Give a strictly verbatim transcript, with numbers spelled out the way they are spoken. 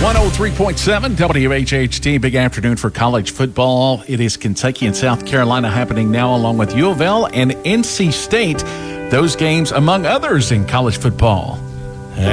one oh three point seven W H H T, big afternoon for college football. It is Kentucky and South Carolina happening now, along with U of L and N C State. Those games, among others, in college football.